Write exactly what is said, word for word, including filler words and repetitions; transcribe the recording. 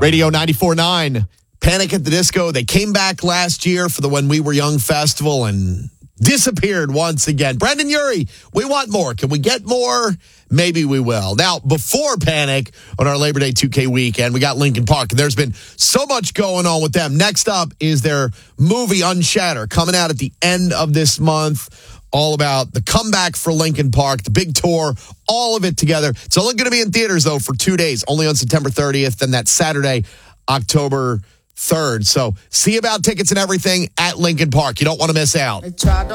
Radio ninety-four point nine, Panic at the Disco. They came back last year for the When We Were Young festival and disappeared once again. Brendan Urie, we want more. Can we get more? Maybe we will. Now, before Panic on our Labor Day two K weekend, we got Linkin Park. And there's been so much going on with them. Next up is their movie Unshatter, coming out at the end of this month. All about the comeback for Linkin Park, the big tour, all of it together. It's only going to be in theaters, though, for two days, only on September thirtieth, then that Saturday, October third. So see about tickets and everything at Linkin Park. You don't want to miss out.